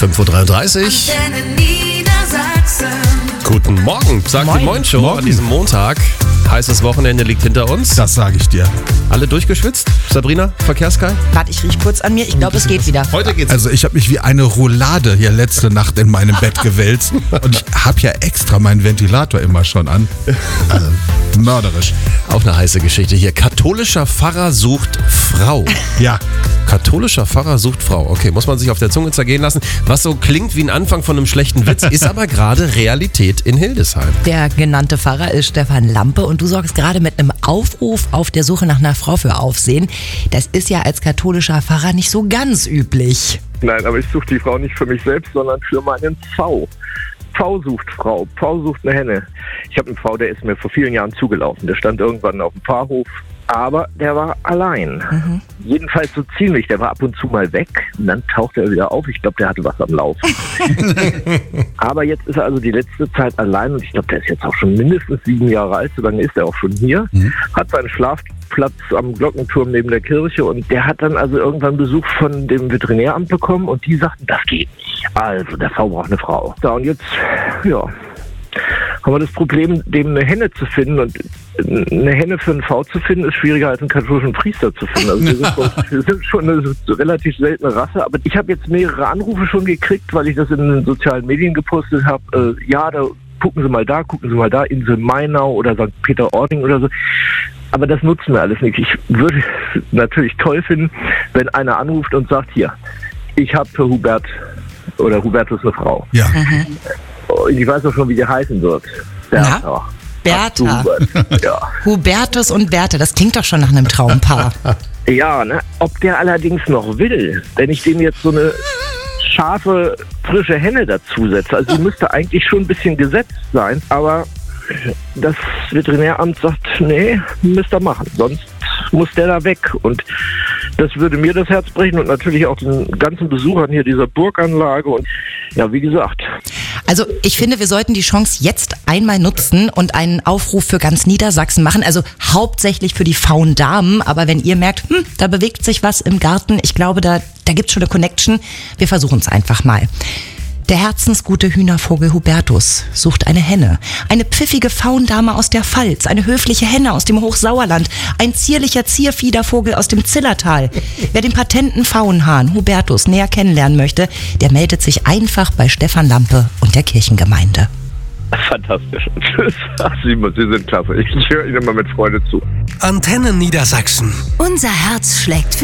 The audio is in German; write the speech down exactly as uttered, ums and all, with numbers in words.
fünf Uhr dreiunddreißig. Guten Morgen, sagt Moin. die Moin Show Morgen. an diesem Montag. Heißes Wochenende liegt hinter uns. Das sage ich dir. Alle durchgeschwitzt? Sabrina, Verkehrskai? Warte, ich riech kurz an mir. Ich glaube, es geht wieder. Heute geht's. Also ich habe mich wie eine Roulade hier letzte Nacht in meinem Bett gewälzt. Und ich habe ja extra meinen Ventilator immer schon an. Also, mörderisch. Auch eine heiße Geschichte hier. Katholischer Pfarrer sucht Frau. Ja, Katholischer Pfarrer sucht Frau. Okay, muss man sich auf der Zunge zergehen lassen. Was so klingt wie ein Anfang von einem schlechten Witz, ist aber gerade Realität in Hildesheim. Der genannte Pfarrer ist Stefan Lampe und du sorgst gerade mit einem Aufruf auf der Suche nach einer Frau für Aufsehen. Das ist ja als katholischer Pfarrer nicht so ganz üblich. Nein, aber ich suche die Frau nicht für mich selbst, sondern für meinen Pfau. Pfau sucht Frau, Pfau sucht eine Henne. Ich habe einen Pfau, der ist mir vor vielen Jahren zugelaufen. Der stand irgendwann auf dem Pfarrhof, aber der war allein. Mhm. Jedenfalls so ziemlich. Der war ab und zu mal weg und dann tauchte er wieder auf. Ich glaube, der hatte was am Laufen. Aber jetzt ist er also die letzte Zeit allein und ich glaube, der ist jetzt auch schon mindestens sieben Jahre alt. So lange ist er auch schon hier. Mhm. Hat seinen Schlafplatz am Glockenturm neben der Kirche und der hat dann also irgendwann Besuch von dem Veterinäramt bekommen und die sagten, das geht nicht. Also, der Pfau braucht eine Frau. So, und jetzt, ja, haben wir das Problem, dem eine Henne zu finden. Und eine Henne für einen Pfau zu finden, ist schwieriger als einen katholischen Priester zu finden. Also wir sind schon, wir sind schon eine relativ seltene Rasse. Aber ich habe jetzt mehrere Anrufe schon gekriegt, weil ich das in den sozialen Medien gepostet habe. Äh, ja, da gucken Sie mal da, gucken Sie mal da, Insel Mainau oder Sankt Peter-Ording oder so. Aber das nutzen wir alles nicht. Ich würde es natürlich toll finden, wenn einer anruft und sagt, hier, ich habe für Hubert oder Hubertus eine Frau. ja. Mhm. Und ich weiß auch schon, wie die heißen wird. Bertha. Bertha. Hubert. Ja. Hubertus und Bertha, das klingt doch schon nach einem Traumpaar. Ja, ne? Ob der allerdings noch will, wenn ich dem jetzt so eine scharfe, frische Henne dazusetze. Also die müsste eigentlich schon ein bisschen gesetzt sein, aber das Veterinäramt sagt, nee, müsst ihr machen, sonst muss der da weg. Und das würde mir das Herz brechen und natürlich auch den ganzen Besuchern hier dieser Burganlage. Und ja, wie gesagt. Also ich finde, wir sollten die Chance jetzt einmal nutzen und einen Aufruf für ganz Niedersachsen machen. Also hauptsächlich für die faulen Damen. Aber wenn ihr merkt, hm, da bewegt sich was im Garten, ich glaube, da, da gibt's schon eine Connection. Wir versuchen es einfach mal. Der herzensgute Hühnervogel Hubertus sucht eine Henne. Eine pfiffige Faundame aus der Pfalz, eine höfliche Henne aus dem Hochsauerland, ein zierlicher Zierfiedervogel aus dem Zillertal. Wer den patenten Faunhahn Hubertus näher kennenlernen möchte, der meldet sich einfach bei Stefan Lampe und der Kirchengemeinde. Fantastisch. Tschüss. Ach, Simon, Sie sind klasse. Ich höre Ihnen immer mit Freude zu. Antennen Niedersachsen. Unser Herz schlägt für